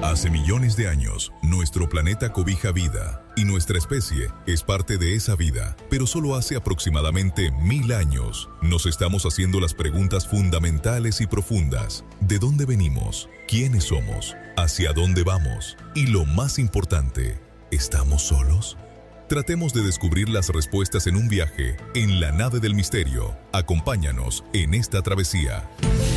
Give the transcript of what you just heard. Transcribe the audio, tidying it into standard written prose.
Hace millones de años, nuestro planeta cobija vida, y nuestra especie es parte de esa vida. Pero solo hace aproximadamente 1000 años, nos estamos haciendo las preguntas fundamentales y profundas. ¿De dónde venimos? ¿Quiénes somos? ¿Hacia dónde vamos? Y lo más importante, ¿estamos solos? Tratemos de descubrir las respuestas en un viaje en la nave del misterio. Acompáñanos en esta travesía.